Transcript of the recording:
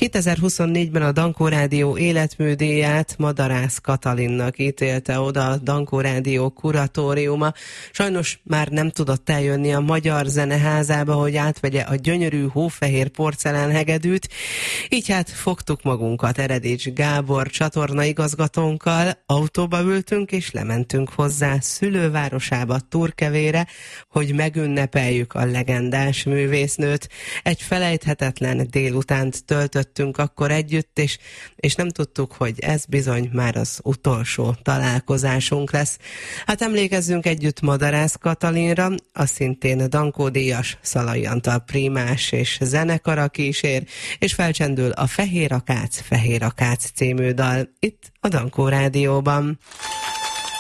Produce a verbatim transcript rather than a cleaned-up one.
kétezer-huszonnégyben a Dankó Rádió életműdíját Madarász Katalinnak ítélte oda a Dankó Rádió kuratóriuma. Sajnos már nem tudott eljönni a Magyar Zeneházába, hogy átvegye a gyönyörű hófehér porcelánhegedűt. Így hát fogtuk magunkat Eredécs Gábor csatornaigazgatónkkal, autóba ültünk és lementünk hozzá szülővárosába, Turkevére, hogy megünnepeljük a legendás művésznőt. Egy felejthetetlen délutánt töltöttünk akkor együtt, és, és nem tudtuk, hogy ez bizony már az utolsó találkozásunk lesz. Hát emlékezzünk együtt Madarász Katalinra, a szintén Dankó-díjas Szalai Antal prímás és zenekara kísér, és felcsendül a Fehér Akác, Fehér Akác című dal itt a Dankó Rádióban.